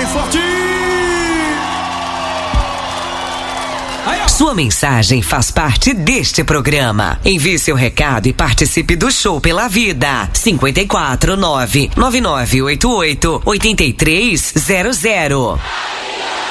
forte! Sua mensagem faz parte deste programa. Envie seu recado e participe do Show pela Vida. 549-9988-8300.